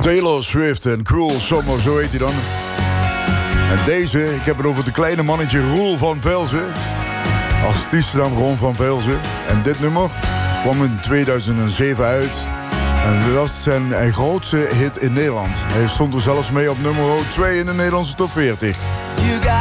Taylor Swift en Cruel Summer, zo heet hij dan. En deze, ik heb het over het kleine mannetje Roel van Velzen. Artiestennaam Ron van Velzen. En dit nummer kwam in 2007 uit. En dat was zijn grootste hit in Nederland. Hij stond er zelfs mee op nummer 2 in de Nederlandse top 40. You got